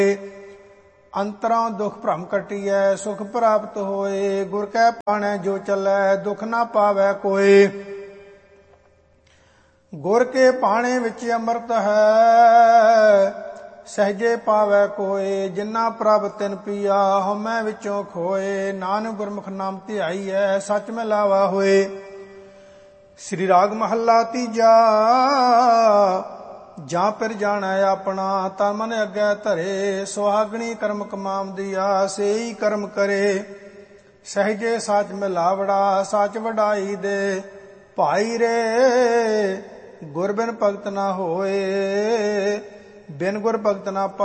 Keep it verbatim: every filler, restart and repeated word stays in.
ਅੰਤਰਾਂ ਦੁਖ ਭ੍ਰਮ ਕਟਿਐ ਸੁਖ ਪ੍ਰਾਪਤ ਹੋਏ। ਗੁਰ ਕੈ ਪਾਣੈ ਜੋ ਚੱਲੈ ਦੁਖ ਨਾ ਪਾਵੈ ਕੋਇ। ਗੁਰ ਕੇ ਪਾਣੇ ਵਿੱਚ ਅੰਮ੍ਰਿਤ ਹੈ ਸਹਿਜੇ ਪਾਵੈ ਕੋਇ। ਜਿਨਾ ਪ੍ਰਭ ਤਿਨ ਪੀਆ ਹਉਮੈ ਵਿੱਚੋਂ ਖੋਏ। ਨਾਨਕ ਗੁਰਮੁਖ ਨਾਮ ਧਿਆਈਐ ਸਚ ਮਿਲਾਵਾ ਹੋਏ। ਸ੍ਰੀ ਰਾਗ ਮਹੱਲਾ ਤੀਜਾ। ਜਾਂ ਫਿਰ ਜਾਣੈ ਆਪਣਾ ਤਨ ਮਨ ਅੱਗੇ ਧਰੇ। ਸੁਹਾਗਣੀ ਕਰਮ ਕਮਾਮ ਦੀਆ ਸੇਈ ਕਰਮ ਕਰੇ। ਸਹਿਜੇ ਸਚ ਮਿਲਾਵੜਾ ਸਚ ਵਡਾਈ ਦੇ। ਭਾਈ ਰੇ ਗੁਰ ਬਿਨ ਭਗਤ ਨਾ ਹੋਏ। ਬਿਨ ਗੁਰ ਭਗਤ ਨਾ